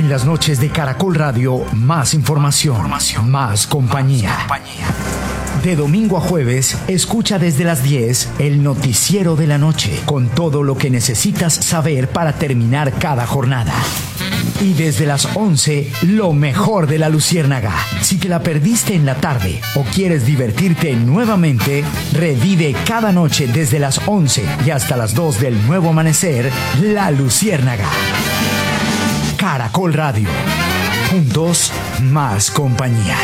En las noches de Caracol Radio, más información, más compañía. De domingo a jueves, escucha desde las 10 el noticiero de la noche, con todo lo que necesitas saber para terminar cada jornada. Y desde las 11, lo mejor de La Luciérnaga. Si te la perdiste en la tarde o quieres divertirte nuevamente, revive cada noche desde las 11 y hasta las 2 del nuevo amanecer, La Luciérnaga. Caracol Radio. Juntos, más compañía.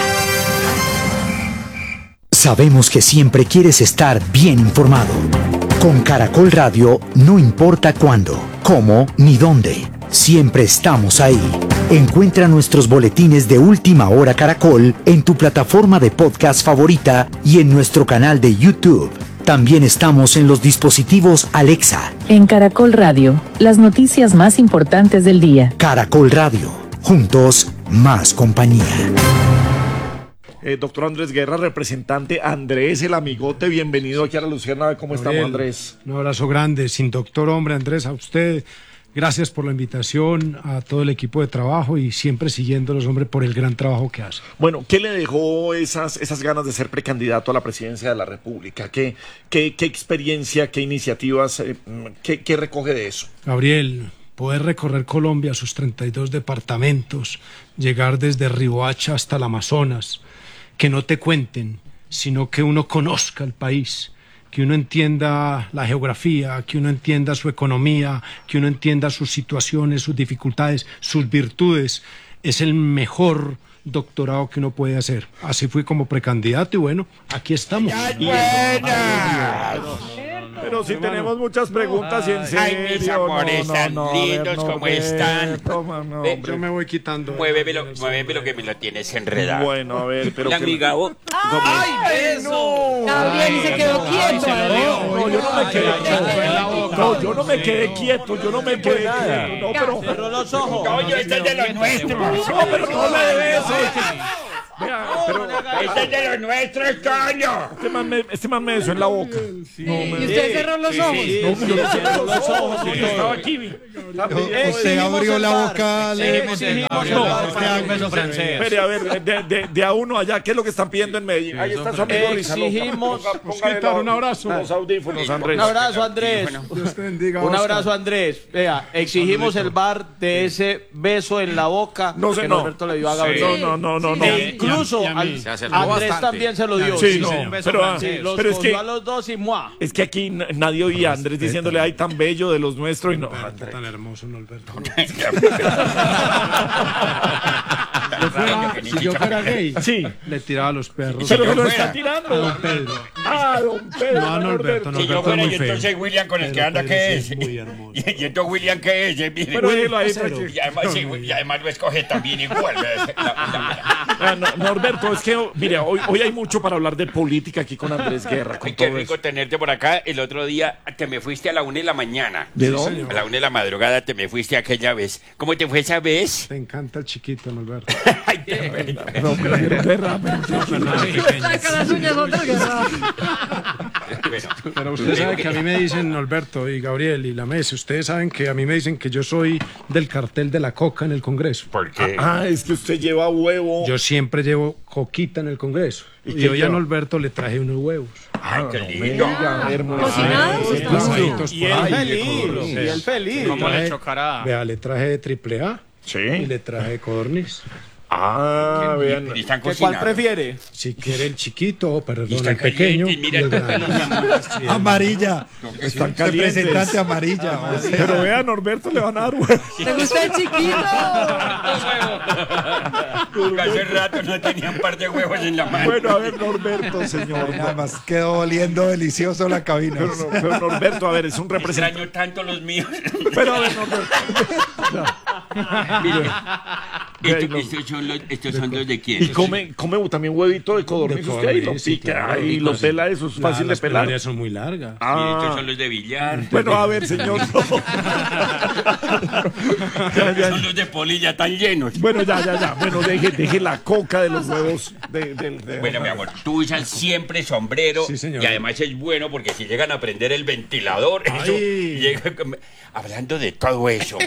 Sabemos que siempre quieres estar bien informado. Con Caracol Radio, no importa cuándo, cómo ni dónde. Siempre estamos ahí. Encuentra nuestros boletines de Última Hora Caracol en tu plataforma de podcast favorita y en nuestro canal de YouTube. También estamos en los dispositivos Alexa. En Caracol Radio, las noticias más importantes del día. Caracol Radio. Juntos, más compañía. Doctor Andrés Guerra, representante Andrés, el amigote, bienvenido aquí a La Luciérnaga. ¿Cómo estamos, Andrés? Un abrazo grande, sin doctor, hombre, Andrés, a usted. Gracias por la invitación, a todo el equipo de trabajo y siempre siguiéndolos, hombre, por el gran trabajo que hace. Bueno, ¿qué le dejó esas ganas de ser precandidato a la presidencia de la República? ¿Qué experiencia, qué iniciativas, qué recoge de eso? Gabriel, poder recorrer Colombia, sus 32 departamentos, llegar desde Riohacha hasta el Amazonas, que no te cuenten, sino que uno conozca el país, que uno entienda la geografía, que uno entienda su economía, que uno entienda sus situaciones, sus dificultades, sus virtudes, es el mejor doctorado que uno puede hacer. Así fui como precandidato y bueno, aquí estamos. Pero si tenemos muchas preguntas y en serio. Ay, mis amores tan lindos, ¿cómo están? Yo me voy quitando. Muévemelo que me lo tienes enredado. Bueno, a ver, pero... La amiga, ¡Ay, eso! Gabriel, y se quedó quieto. No, yo no me quedé quieto. No, yo no me quedé quieto. No, pero... Cerró los ojos. Coño, este es de los nuestros. No, pero no le debe eso. Vea, pero... Este es de los nuestros, coño. Este man me besó en la boca. ¿Y usted cerró los ojos? No, yo no cerré los ojos. Sí, Estaba aquí. Usted abrió la boca, Espere, a ver, de a uno allá, ¿qué es lo que están pidiendo en Medellín? Ahí está su amigo Exigimos... un abrazo. Los audífonos, Andrés. Un abrazo, Andrés. Un abrazo, Andrés. Vea, exigimos el bar de ese beso en la boca que Norberto le dio a Gabriel. No. Incluso Andrés también se lo dio. Sí, no, pero es que a los dos y ¡mua! Es que aquí nadie oía a Andrés diciéndole, ay, tan bello de los nuestros y no. Tan hermoso, Norberto. Si yo fuera gay, Sí. le tiraba a los perros. Pero se lo está tirando. A don Pedro. Ah, don Pedro. No a Norberto. Si yo Norberto es fuera, muy y feo. entonces William con el que anda, ¿qué es? Muy hermoso. Y entonces William, ¿qué es? Mire. Pero déjelo ahí, tranquilo. Y además lo escoge también igual. Norberto, es que, mira, hoy hay mucho para hablar de política aquí con Andrés Guerra. Con Ay, qué todo rico eso. tenerte por acá. El otro día te me fuiste a la 1 de la mañana. ¿De dónde? A la 1 de la madrugada te me fuiste aquella vez. ¿Cómo te fue esa vez? Te encanta el chiquito, Norberto. Ay, qué bueno. No, pero Guerra, Saca las uñas otra Guerra. Pero usted sabe que a mí me dicen, Norberto y Gabriel y la mesa, ustedes saben que a mí me dicen que yo soy del cartel de la coca en el Congreso. ¿Por qué? es que usted lleva huevo. Yo siempre llevo coquita en el Congreso. ¿Y Y qué hoy a lleva? Norberto le traje unos huevos. Ay, qué lindo. ¿Cocinados? Pasaditos Y por él ahí. feliz. Y él feliz. Vea, le traje triple A y Sí. le traje codorniz. Ah, vean. Y están ¿Cuál cocinados. prefiere? Si quiere el chiquito, perdón, Están el pequeño. calientes, mira, y el grande. Amarilla. Están calientes. Representante amarilla. O sea, Pero vea, Norberto le van a dar huevo. ¿Te gusta el chiquito? Hace rato no tenía un par de huevos en la mano. Bueno, a ver, Norberto, señor. nada más quedó oliendo delicioso la cabina. Pero Norberto, a ver, es un representante. Extraño tanto los míos. Pero a ver, Norberto. Mire, Estos son los de quién. Y come también huevito de codorniz. De Usted ahí lo codorniz, sí, pica claro, y lo pela, eso es fácil de Las pelar. plenarias son muy largas. Estos son los de billar. Bueno, a ver, señor. Son los de polilla tan llenos. Bueno, ya. Bueno, deje la coca de los huevos. Bueno, mi amor, tú usas siempre sombrero. Sí, señor. Y además es bueno porque si llegan a prender el ventilador, eso hablando de todo eso,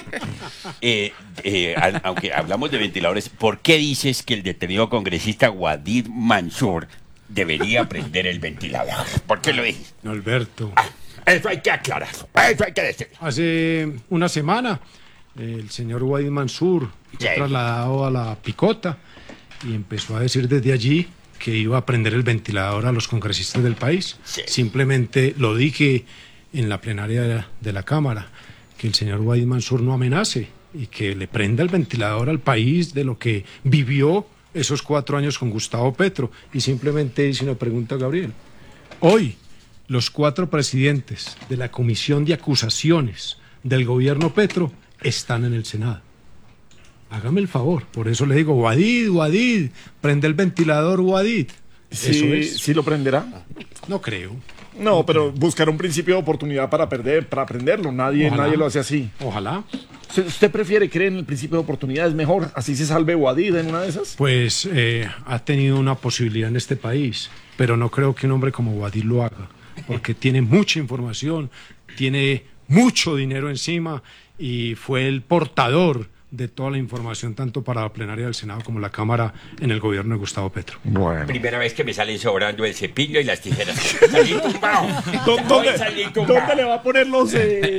aunque hablamos de ventiladores, ¿por qué dices que el detenido congresista Wadid Mansur debería prender el ventilador? ¿Por qué lo dices? Norberto. Eso hay que aclararlo, eso hay que decirlo. Hace una semana, el señor Wadid Mansur fue Sí. trasladado a la picota y empezó a decir desde allí que iba a prender el ventilador a los congresistas del país. Sí. Simplemente lo dije en la plenaria de la Cámara, que el señor Wadid Mansur no amenace y que le prenda el ventilador al país de lo que vivió esos 4 años con Gustavo Petro. Y simplemente hice una pregunta a Gabriel. Hoy, los 4 presidentes de la Comisión de Acusaciones del gobierno Petro están en el Senado. Hágame el favor, por eso le digo, Wadid, prende el ventilador, Wadid. Eso es. ¿Sí lo prenderá? No creo. No, pero buscar un principio de oportunidad para aprenderlo. Nadie lo hace así. Ojalá. ¿Usted prefiere creer en el principio de oportunidad? ¿Es mejor? ¿Así se salve Wadid en una de esas? Pues ha tenido una posibilidad en este país, pero no creo que un hombre como Wadid lo haga, porque tiene mucha información, tiene mucho dinero encima y fue el portador de toda la información tanto para la plenaria del Senado como la Cámara en el gobierno de Gustavo Petro. Bueno. Primera vez que me salen sobrando el cepillo y las tijeras. Salí tumbado. ¿Dónde le va a poner los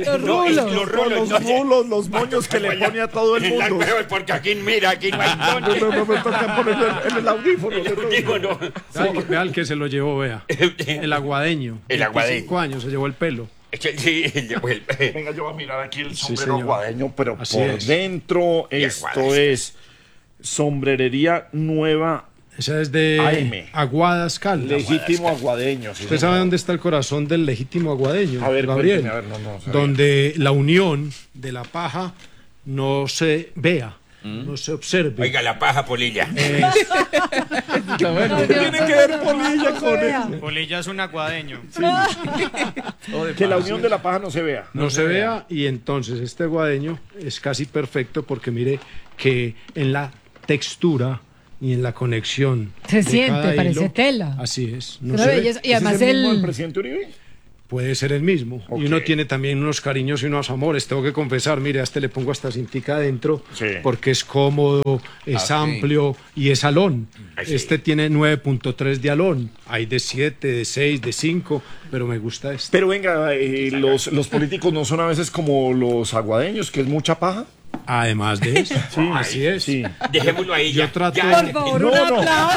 rulos, los moños que le pone a todo el mundo? Porque aquí, mira, aquí no hay dónde. No, toca ponerle en el audífono. Vea el que se lo llevó, vea. El aguadeño. El aguadeño. 25 años se llevó el pelo. Sí, Venga, yo voy a mirar aquí el sombrero señor. aguadeño, pero Así por es. dentro Y esto aguadas. es sombrerería nueva, Esa es de AM. Aguadas Caldas. legítimo aguadeño. sí, ¿Usted señor. sabe dónde está el corazón del legítimo aguadeño, A ver, Gabriel? cuénteme, a ver, no sabía. Donde la unión de la paja no se vea, no se observe. Oiga, la paja, polilla. Tiene que ver Polilla con eso. Polilla es un aguadeño. Que la unión de la paja no se vea. No se vea, y entonces este aguadeño es casi perfecto porque mire que en la textura y en la conexión Se de siente, cada parece hilo, tela. así es, no Pero se ve. belleza. Y ¿Ese además es el mismo del el... presidente Uribe? Puede ser el mismo. Ok. Y uno tiene también unos cariños y unos amores. Tengo que confesar, mire, a este le pongo hasta cintica adentro Sí. porque es cómodo, es amplio y es alón. sí. Este tiene 9.3 de alón. Hay de 7, de 6, de 5, pero me gusta este. Pero venga, los políticos no son a veces como los aguadeños, que es mucha paja. Además de eso, así es. Sí. Dejémoslo ahí ya. Yo trato Ya. Por favor, No, un no.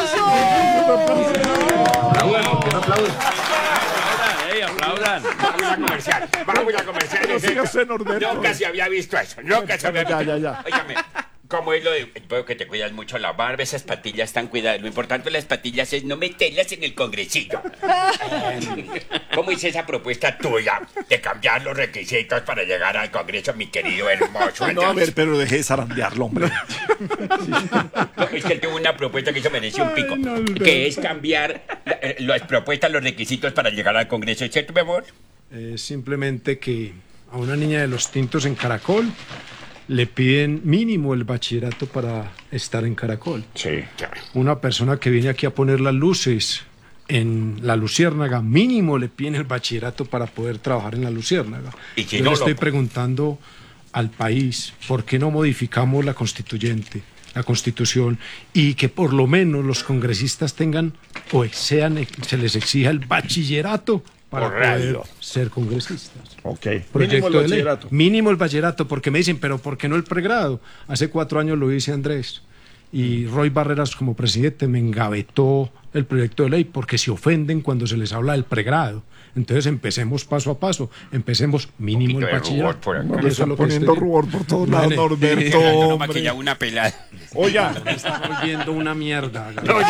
aplauso. Aplaudan. Vamos a comercial. Pero siga usted, Norberto. Nunca se había visto eso. Nunca se había visto. Ya. Óigame, como es lo de. Veo que te cuidas mucho la barba, esas patillas están cuidadas. Lo importante de las patillas es no meterlas en el congresillo. ¿Cómo hice esa propuesta tuya de cambiar los requisitos para llegar al congreso, mi querido hermoso? No, a ver, pero deje de zarandearlo, hombre. No, es que él tuvo una propuesta que eso merece un pico. Que es cambiar las propuestas, los requisitos para llegar al congreso. ¿Es cierto, mi amor? Simplemente que a una niña de los tintos en Caracol le piden mínimo el bachillerato para estar en Caracol. Sí. Una persona que viene aquí a poner las luces en la Luciérnaga, mínimo le piden el bachillerato para poder trabajar en la Luciérnaga. Y si Yo no le estoy lo- preguntando al país, ¿por qué no modificamos la constituyente, la constitución, y que por lo menos los congresistas tengan o se les exija el bachillerato para Por poder radio. ser congresistas? Ok. Proyecto Mínimo el de ley. bachillerato. Mínimo el bachillerato, porque me dicen, pero ¿por qué no el pregrado? Hace 4 años lo dice Andrés. Y Roy Barreras, como presidente, me engavetó el proyecto de ley porque se ofenden cuando se les habla del pregrado. Entonces empecemos paso a paso, empecemos mínimo el poquito de bachillerato. rubor por acá. No, le Eso es están lo que poniendo estoy- rubor por todos lados, Imagine. Norberto, No hombre. maquilla una pelada. Oiga, Está volviendo una mierda.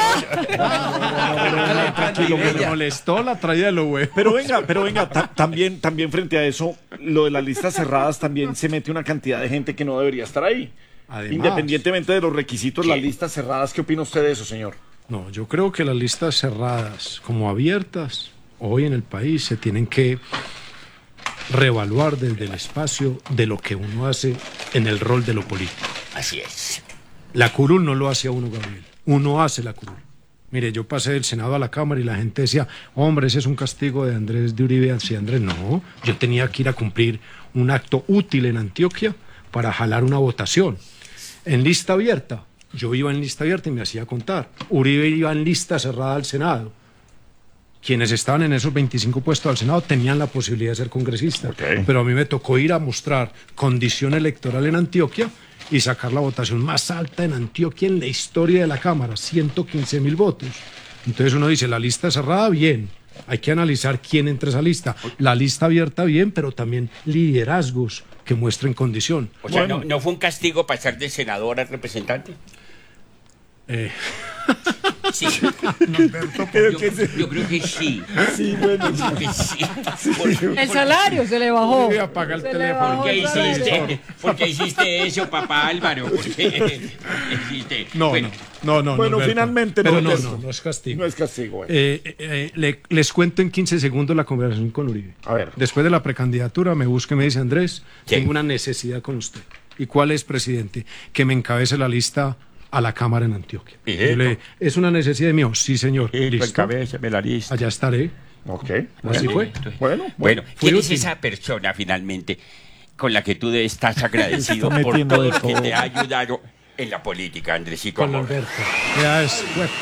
tranquilo, Me molestó la traída de los huevos. pero venga, también frente a eso, lo de las listas cerradas también se mete una cantidad de gente que no debería estar ahí. Además, independientemente de los requisitos, las listas cerradas, ¿qué opina usted de eso, señor? No, yo creo que las listas cerradas como abiertas hoy en el país se tienen que reevaluar desde el espacio de lo que uno hace en el rol de lo político. Así es. La curul no lo hace a uno, Gabriel. Uno hace la curul. Mire, yo pasé del Senado a la Cámara y la gente decía, hombre, ese es un castigo de Andrés de Uribe hacia Andrés. No, yo tenía que ir a cumplir un acto útil en Antioquia para jalar una votación. En lista abierta, yo iba en lista abierta y me hacía contar. Uribe iba en lista cerrada al Senado. Quienes estaban en esos 25 puestos al Senado tenían la posibilidad de ser congresistas. Pero a mí me tocó ir a mostrar condición electoral en Antioquia y sacar la votación más alta en Antioquia en la historia de la Cámara, 115.000 votos. Entonces uno dice, la lista cerrada, bien. Hay que analizar quién entra a esa lista. La lista abierta, bien, pero también liderazgos que muestren condición. O sea, ¿no fue un castigo pasar de senador a representante? Sí. Yo creo que sí. Sí, bueno. Yo creo que sí. El salario se le bajó. Voy a pagar el teléfono. ¿Por qué hiciste eso, papá Álvaro? ¿Por qué hiciste? No. Bueno, Alberto. finalmente pero no es castigo. No es castigo. Les cuento en 15 segundos la conversación con Uribe. A ver. Después de la precandidatura me busca y me dice, Andrés, tengo una necesidad con usted. ¿Y cuál es, presidente? Que me encabece la lista a la Cámara en Antioquia. ¿Es una necesidad mío? Sí, señor. Listo. Encabéceme la lista. Allá estaré. Ok. Así fue. Bueno, ¿quién es esa persona finalmente con la que tú estás agradecido por todo lo que te ha ayudado en la política, Andresito? Con Alberto. Ya es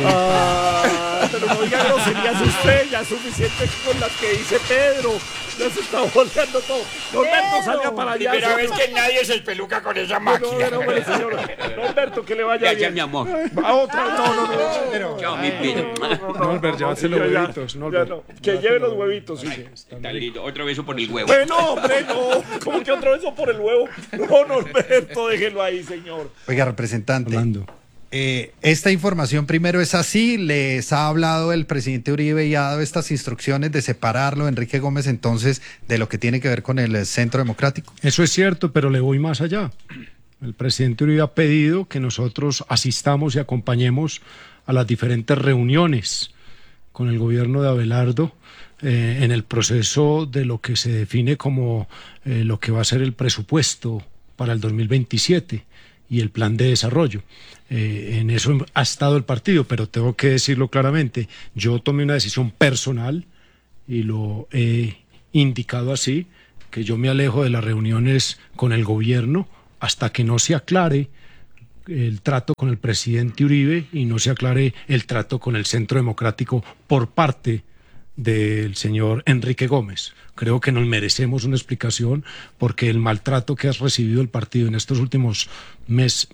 pero no diga groserías usted, ya es suficiente con las que dice Pedro. Ya se está volteando todo. Norberto, salga para allá. Primera vez que nadie se espeluca con esa máquina. Señor. Norberto, que le vaya bien. Ya, mi amor. A otra, no. Chao, mi Pedro. Norbert, llévate los huevitos. Que lleve los huevitos. Sí. Está lindo. Otro beso por el huevo. Bueno, hombre, no. ¿Cómo que otro beso por el huevo? No, Norberto, déjelo ahí, señor. Oiga, representante. Hablando. Esta información primero es así, les ha hablado el presidente Uribe y ha dado estas instrucciones de separarlo, Enrique Gómez, entonces, de lo que tiene que ver con el Centro Democrático. Eso es cierto, pero le voy más allá. El presidente Uribe ha pedido que nosotros asistamos y acompañemos a las diferentes reuniones con el gobierno de Abelardo en el proceso de lo que se define como lo que va a ser el presupuesto para el 2027 y el plan de desarrollo. En eso ha estado el partido, pero tengo que decirlo claramente, yo tomé una decisión personal y lo he indicado así, que yo me alejo de las reuniones con el gobierno hasta que no se aclare el trato con el presidente Uribe y no se aclare el trato con el Centro Democrático por parte del señor Enrique Gómez. Creo que nos merecemos una explicación porque el maltrato que ha recibido el partido en este último mes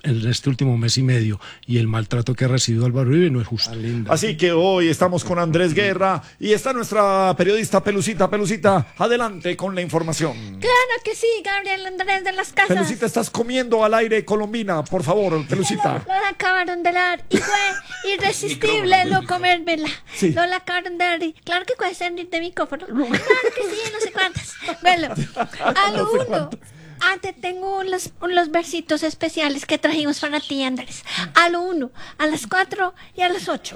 y medio y el maltrato que ha recibido Álvaro Uribe no es justo. Así que hoy estamos con Andrés Guerra y está nuestra periodista Pelucita. Pelucita, adelante con la información. Claro que sí, Gabriel Andrés de las Casas. Pelucita, estás comiendo al aire colombina, por favor, Pelucita. Lo acabaron de dar y fue irresistible no comérmela. Sí. Lo acabaron de dar. Claro que puede ser de micrófono. Claro que sí, no sé cuántas. Bueno, a lo uno. Te tengo unos versitos especiales que trajimos para ti, Andrés. A lo 1, a las 4 y a las 8.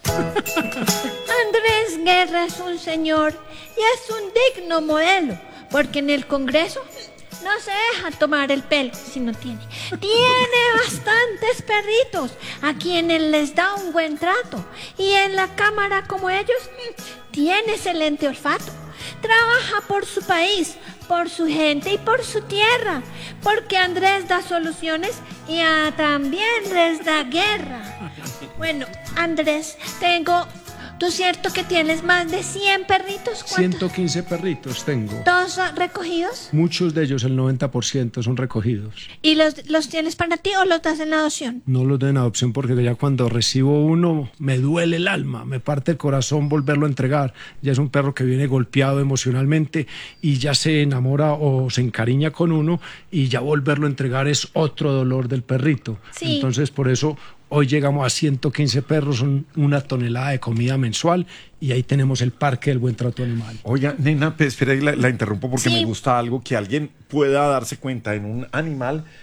Andrés Guerra es un señor y es un digno modelo, porque en el Congreso no se deja tomar el pelo si no tiene. Tiene bastantes perritos a quienes les da un buen trato. Y en la Cámara, como ellos, tiene excelente olfato. Trabaja por su país, por su gente y por su tierra, porque Andrés da soluciones y también les da guerra. Bueno, Andrés, ¿tú cierto que tienes más de 100 perritos? 115 perritos tengo. ¿Todos recogidos? Muchos de ellos, el 90%, son recogidos. ¿Y los tienes para ti o los das en adopción? No los doy en adopción porque ya cuando recibo uno me duele el alma, me parte el corazón volverlo a entregar. Ya es un perro que viene golpeado emocionalmente y ya se enamora o se encariña con uno y ya volverlo a entregar es otro dolor del perrito. Sí. Entonces por eso hoy llegamos a 115 perros, son 1 tonelada de comida mensual y ahí tenemos el Parque del Buen Trato Animal. Oiga, nena, espera, la interrumpo porque me gusta algo, que alguien pueda darse cuenta en un animal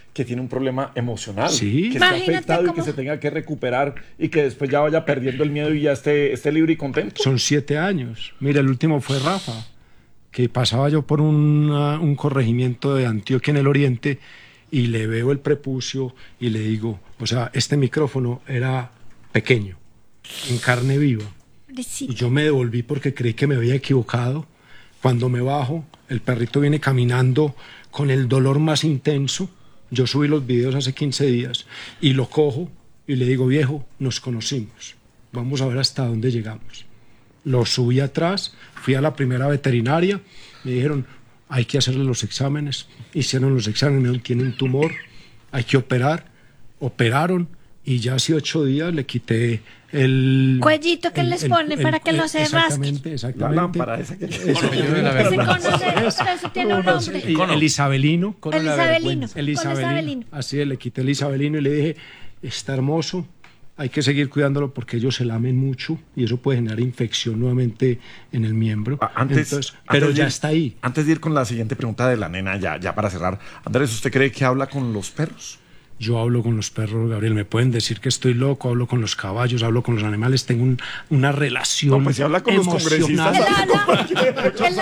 que tiene un problema emocional, Sí. que está Imagínate afectado y cómo- que se tenga que recuperar y que después ya vaya perdiendo el miedo y ya esté libre y contento. Son 7 años. Mira, el último fue Rafa, que pasaba yo por un corregimiento de Antioquia en el oriente y le veo el prepucio y le digo, o sea, este micrófono era pequeño, en carne viva. Y yo me devolví porque creí que me había equivocado. Cuando me bajo, el perrito viene caminando con el dolor más intenso. Yo subí los videos hace 15 días y lo cojo y le digo, viejo, nos conocimos. Vamos a ver hasta dónde llegamos. Lo subí atrás, fui a la primera veterinaria, me dijeron, hay que hacerle los exámenes. Hicieron los exámenes, me dijeron, tiene un tumor, hay que operar. Operaron y ya hace 8 días le quité el... Cuellito que les pone para que no se rasque. Exactamente. La lámpara esa que... Se conoce, pero eso tiene un nombre. Y el isabelino. El isabelino. El isabelino. Así es, le quité el isabelino y le dije, está hermoso, hay que seguir cuidándolo porque ellos se lamen mucho y eso puede generar infección nuevamente en el miembro. Pero ya está ahí. Antes de ir con la siguiente pregunta de la nena, ya para cerrar, Andrés, ¿usted cree que habla con los perros? Yo hablo con los perros, Gabriel, me pueden decir que estoy loco, hablo con los caballos, hablo con los animales, tengo una relación No, pues si habla con los emocional. congresistas,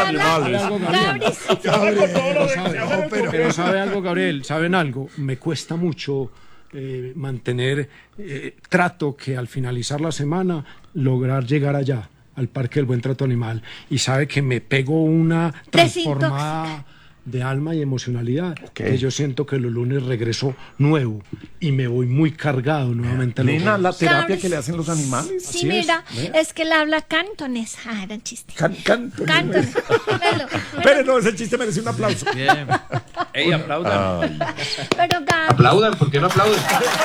Pero sabe algo, Gabriel, ¿saben algo? Me cuesta mucho mantener trato que al finalizar la semana lograr llegar allá al Parque del Buen Trato Animal y sabe que me pego una transformada de alma y emocionalidad, que yo siento que los lunes regreso nuevo y me voy muy cargado nuevamente. Nena, la terapia ¿Sabes? que le hacen los animales. Sí, mira, es que él habla cantones. Ah, era un chiste. Cantones. Pero no, ese chiste merece un aplauso. Bien. Ey, aplaudan. Pero Gaby, Aplaudan, ¿por qué no aplauden?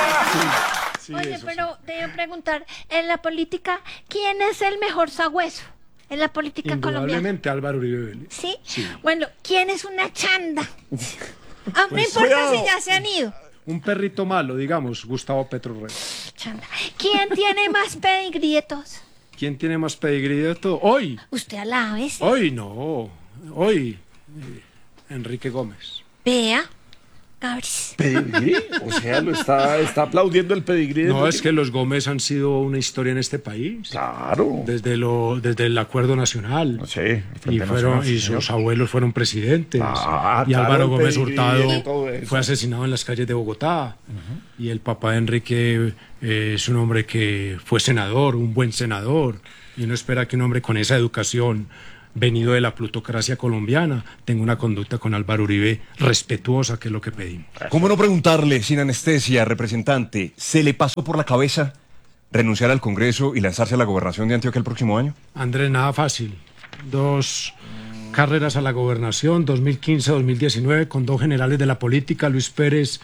oye, pero te iba a preguntar, en la política, ¿quién es el mejor sagüeso? En la política colombiana. Indudablemente Álvaro Uribe Vélez. ¿Sí? Bueno, ¿quién es una chanda? No importa si ya se han ido. Un perrito malo, digamos, Gustavo Petro Rey. Chanda. ¿Quién tiene más pedigrí de todos? ¿Quién tiene más pedigrí de todo? Hoy. Usted alabe, ¿sí? Hoy no. Hoy. Enrique Gómez. Vea, Gabris. ¿Pedigrí? O sea, lo está aplaudiendo el pedigrí. No, es que los Gómez han sido una historia en este país. Claro. Desde el Acuerdo Nacional. Sí, y sus abuelos fueron presidentes. Y Álvaro Gómez Hurtado fue asesinado en las calles de Bogotá. Y el papá de Enrique es un hombre que fue senador, un buen senador. Y uno espera que un hombre con esa educación, venido de la plutocracia colombiana, tenga una conducta con Álvaro Uribe respetuosa, que es lo que pedimos. ¿Cómo no preguntarle, sin anestesia, representante, ¿se le pasó por la cabeza renunciar al Congreso y lanzarse a la gobernación de Antioquia el próximo año? Andrés, nada fácil. 2 carreras a la gobernación, 2015-2019, con 2 generales de la política, Luis Pérez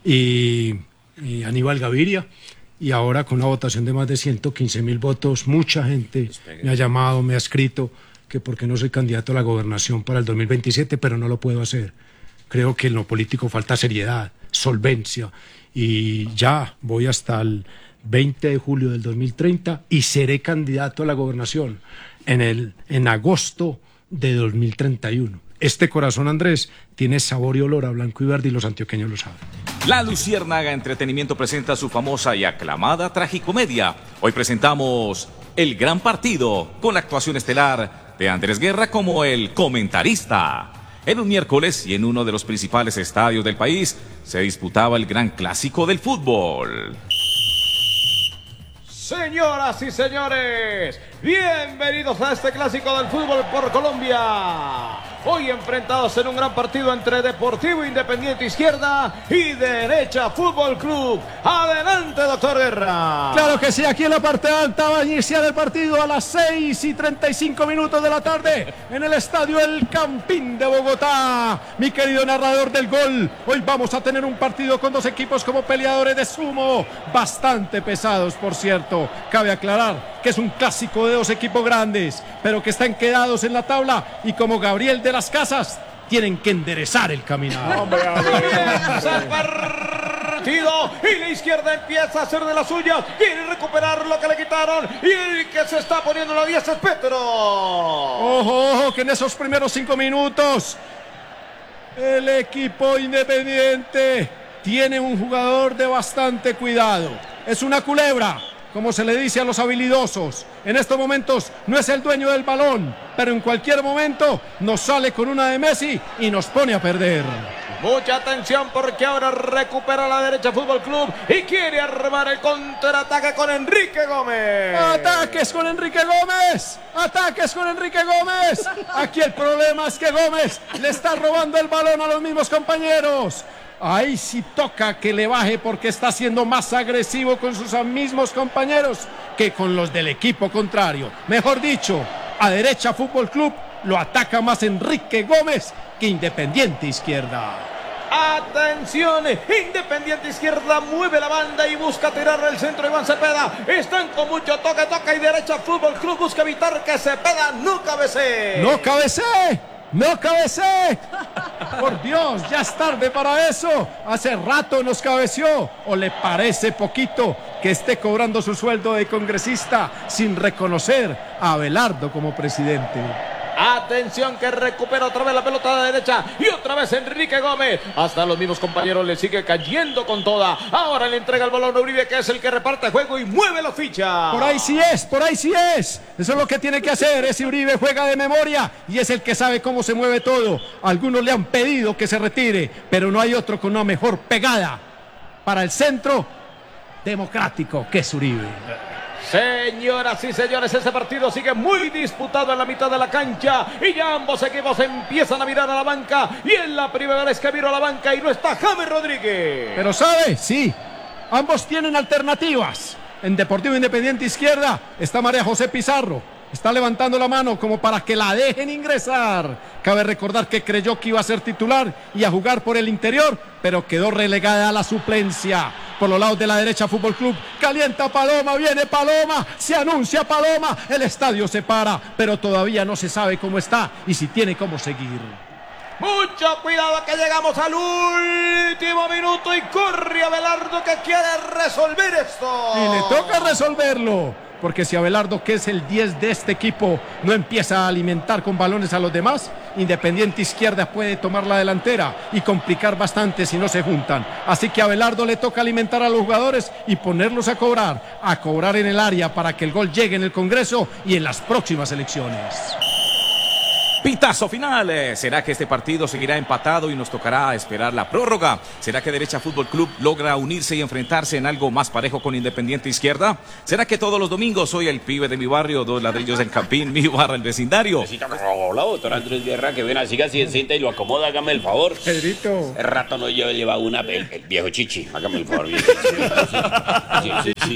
y Aníbal Gaviria. Y ahora con una votación de más de 115.000 votos, mucha gente me ha llamado, me ha escrito que porque no soy candidato a la gobernación para el 2027, pero no lo puedo hacer. Creo que en lo político falta seriedad, solvencia, y ya voy hasta el 20 de julio del 2030 y seré candidato a la gobernación en agosto de 2031. Este corazón, Andrés, tiene sabor y olor a blanco y verde y los antioqueños lo saben. La Luciérnaga Entretenimiento presenta su famosa y aclamada tragicomedia. Hoy presentamos El Gran Partido, con la actuación estelar de Andrés Guerra como el comentarista. En un miércoles y en uno de los principales estadios del país se disputaba el gran clásico del fútbol. Señoras y señores, bienvenidos a este clásico del fútbol por Colombia. Hoy enfrentados en un gran partido entre Deportivo Independiente Izquierda y Derecha Fútbol Club. Adelante, doctor Guerra. Claro que sí, aquí en la parte alta va a iniciar el partido a las 6:35 de la tarde en el estadio El Campín de Bogotá. Mi querido narrador del gol, hoy vamos a tener un partido con 2 equipos como peleadores de sumo, bastante pesados, por cierto. Cabe aclarar que es un clásico de 2 equipos grandes, pero que están quedados en la tabla y como Gabriel de las Casas tienen que enderezar el caminar. Comienza el partido y la izquierda empieza a hacer de las suyas, quiere recuperar lo que le quitaron y el que se está poniendo la 10 es Petro. Ojo, que en esos primeros 5 minutos el equipo Independiente tiene un jugador de bastante cuidado. Es una culebra, como se le dice a los habilidosos. En estos momentos no es el dueño del balón, pero en cualquier momento nos sale con una de Messi y nos pone a perder. Mucha atención porque ahora recupera la derecha Fútbol Club y quiere armar el contraataque con Enrique Gómez. ¡Ataques con Enrique Gómez! ¡Ataques con Enrique Gómez! Aquí el problema es que Gómez le está robando el balón a los mismos compañeros. Ahí sí toca que le baje porque está siendo más agresivo con sus mismos compañeros que con los del equipo contrario. Mejor dicho, a derecha Fútbol Club lo ataca más Enrique Gómez que Independiente Izquierda. Atención, Independiente Izquierda mueve la banda y busca tirar el centro. Iván Cepeda, están con mucho toca y derecha Fútbol Club busca evitar que Cepeda no cabecee. ¡No cabecee! ¡No cabecee! Por Dios, ya es tarde para eso. Hace rato nos cabeció. ¿O le parece poquito que esté cobrando su sueldo de congresista sin reconocer a Abelardo como presidente? Atención que recupera otra vez la pelota de derecha y otra vez Enrique Gómez. Hasta los mismos compañeros le sigue cayendo con toda. Ahora le entrega el balón a Uribe, que es el que reparte juego y mueve la ficha. Por ahí sí es, por ahí sí es. Eso es lo que tiene que hacer. Ese Uribe juega de memoria y es el que sabe cómo se mueve todo. Algunos le han pedido que se retire, pero no hay otro con una mejor pegada para el centro democrático que es Uribe. Señoras y señores, este partido sigue muy disputado en la mitad de la cancha y ya ambos equipos empiezan a mirar a la banca y es la primera vez que miro a la banca y no está James Rodríguez. Pero ¿sabe? Sí, ambos tienen alternativas. En Deportivo Independiente Izquierda está María José Pizarro. Está levantando la mano como para que la dejen ingresar. Cabe recordar que creyó que iba a ser titular y a jugar por el interior, pero quedó relegada a la suplencia. Por los lados de la derecha, Fútbol Club calienta Paloma, viene Paloma, se anuncia Paloma, el estadio se para, pero todavía no se sabe cómo está y si tiene cómo seguir. Mucho cuidado que llegamos al último minuto y corre Abelardo que quiere resolver esto. Y le toca resolverlo, porque si Abelardo, que es el 10 de este equipo, no empieza a alimentar con balones a los demás, Independiente Izquierda puede tomar la delantera y complicar bastante si no se juntan. Así que a Abelardo le toca alimentar a los jugadores y ponerlos a cobrar en el área para que el gol llegue en el Congreso y en las próximas elecciones. Pitazo final. ¿Será que este partido seguirá empatado y nos tocará esperar la prórroga? ¿Será que Derecha Fútbol Club logra unirse y enfrentarse en algo más parejo con Independiente Izquierda? ¿Será que todos los domingos soy el pibe de mi barrio, 2 ladrillos del Campín, mi barra, el vecindario? Necesita la doctora Andrés Guerra, que ven así, sienta y lo acomoda, hágame el favor. Pedrito. El rato no lleva una, el viejo chichi, hágame el favor, viejo chichi.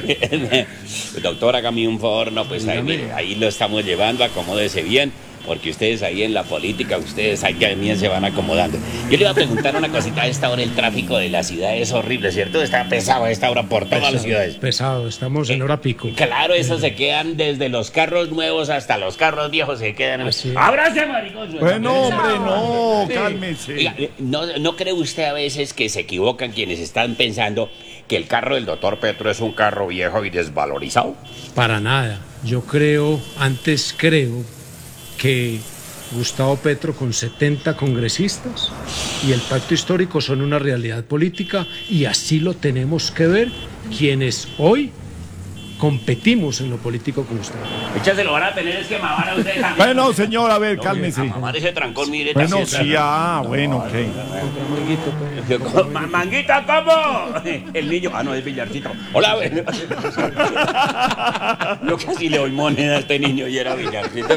Sí. Doctor, hágame un favor, no, pues ahí, mire, ahí lo estamos llevando, acomódese bien. Porque ustedes ahí en la política, ustedes ahí también se van acomodando. Yo le iba a preguntar una cosita. A esta hora el tráfico de la ciudad es horrible, ¿cierto? Está pesado a esta hora por todas las ciudades. Pesado, estamos en hora pico. Claro, esos se quedan desde los carros nuevos hasta los carros viejos, se quedan. ¡Ábrase, maricón! Bueno, hombre, no, cálmese. Oiga, ¿no cree usted a veces que se equivocan quienes están pensando que el carro del doctor Petro es un carro viejo y desvalorizado? Para nada. Yo creo que Gustavo Petro con 70 congresistas y el pacto histórico son una realidad política y así lo tenemos que ver quienes hoy competimos en lo político con usted. Échase, lo van a tener es que mamar a ustedes también. Bueno, señor, a ver, cálmese. Mamar ese trancón, mire. Bueno, sí, bueno, ok. ¿Manguita cómo? El niño, no, es Villarcito. Hola, yo casi le doy moneda a este niño y era Villarcito.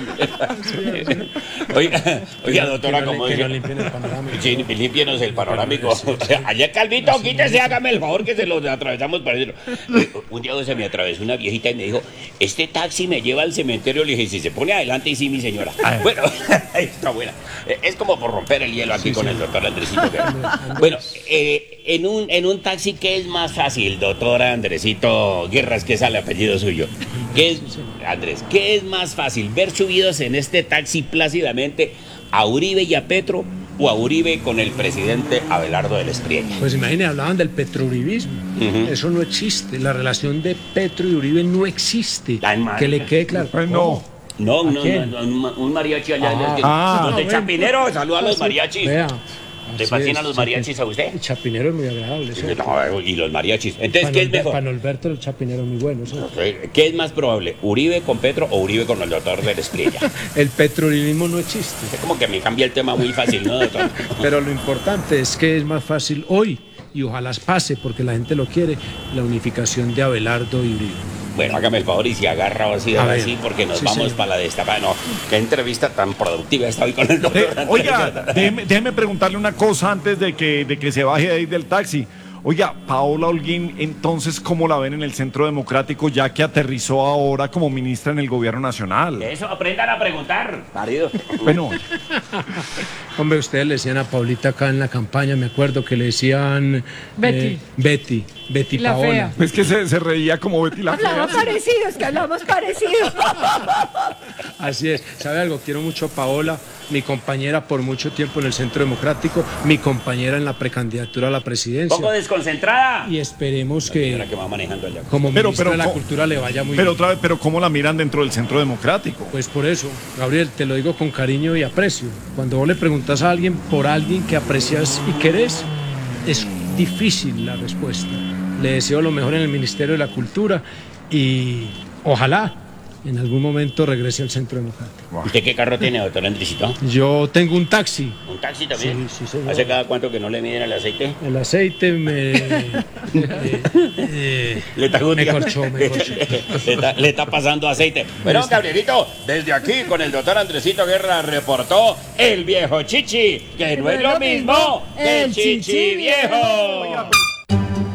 Oiga, doctora, como dice, sí, límpienos el panorámico. Allá, Calvito, quítese, hágame el favor que se lo atravesamos para decirlo. Un día se me atravesó una viejita y me dijo, este taxi me lleva al cementerio. Le dije, si se pone adelante, y sí, mi señora. Bueno, está buena. Es como por romper el hielo aquí con el doctor Andresito. Bueno, en un taxi, ¿qué es más fácil, doctor Andresito Guerras, que es el apellido suyo? Andrés, ¿qué es más fácil? ¿Ver subidos en este taxi plácidamente a Uribe y a Petro o a Uribe con el presidente Abelardo del Espriella? Pues imagínate, hablaban del petrouribismo. Eso no existe. La relación de Petro y Uribe no existe. Que le quede claro. Pues no. No, un mariachi allá. Los de Chapinero, saluda a los mariachis. Vea, ¿Le fascinan los mariachis a usted? El chapinero es muy agradable. ¿sí? No, y los mariachis. Entonces, ¿qué es mejor? Para Norberto el chapinero es muy bueno. ¿sí? ¿Qué es más probable? ¿Uribe con Petro o Uribe con el doctor de Espriella? El petrolinismo no existe. Es como que me cambia el tema muy fácil, ¿no, doctor? Pero lo importante es que es más fácil hoy, y ojalá pase, porque la gente lo quiere, la unificación de Abelardo y Uribe. Bueno, hágame el favor y si agarra así, porque nos vamos para la destapada. No, qué entrevista tan productiva está hoy con el doctor. Oiga, déjeme preguntarle una cosa antes de que se baje ahí del taxi. Oiga, Paola Holguín, entonces, ¿cómo la ven en el Centro Democrático ya que aterrizó ahora como ministra en el gobierno nacional? Eso, aprendan a preguntar, marido. Bueno. Hombre, ustedes le decían a Paulita acá en la campaña, me acuerdo que le decían... Betty. Betty La Paola. fea. Es que se reía como Betty la fea. Hablamos parecidos, que hablamos parecidos. Así es. ¿Sabe algo? Quiero mucho a Paola, mi compañera por mucho tiempo en el Centro Democrático, mi compañera en la precandidatura a la presidencia. Poco desconcentrada. Y esperemos que va manejando allá. Como ministra de la Cultura le vaya muy bien. Otra vez, pero ¿cómo la miran dentro del Centro Democrático? Pues por eso, Gabriel, te lo digo con cariño y aprecio. Cuando vos le preguntas a alguien por alguien que aprecias y querés, es difícil la respuesta. Le deseo lo mejor en el Ministerio de la Cultura y ojalá en algún momento regrese al Centro Democrático. ¿Usted qué carro tiene, doctor Andresito? Yo tengo un taxi. ¿Un taxi también? Sí, señor. ¿Hace cada cuánto que no le miden el aceite? El aceite me corchó. Le está pasando aceite. Bueno, Gabrielito, desde aquí con el doctor Andresito Guerra reportó el viejo Chichi, que no es lo mismo que el Chichi viejo.